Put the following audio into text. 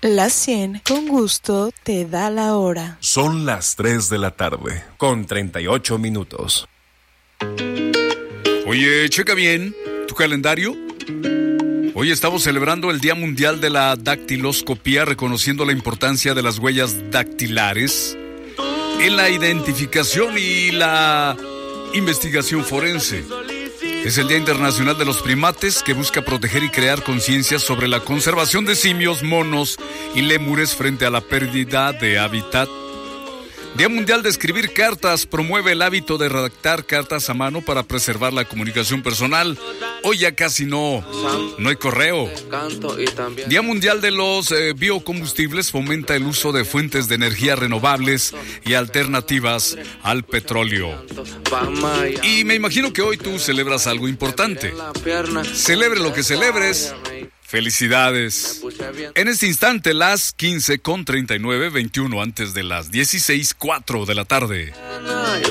La 100 con gusto te da la hora. Son las 3 de la tarde, con 38 minutos. Oye, checa bien tu calendario. Hoy estamos celebrando el Día Mundial de la Dactiloscopía, reconociendo la importancia de las huellas dactilares en la identificación y la investigación forense. Es el Día Internacional de los Primates, que busca proteger y crear conciencia sobre la conservación de simios, monos y lémures frente a la pérdida de hábitat. Día Mundial de Escribir Cartas promueve el hábito de redactar cartas a mano para preservar la comunicación personal. Hoy ya casi no hay correo. Día Mundial de los Biocombustibles fomenta el uso de fuentes de energía renovables y alternativas al petróleo. Y me imagino que hoy tú celebras algo importante. Celebre lo que celebres. Felicidades. En este instante, las 15:39, 21 antes de las 16:04 de la tarde.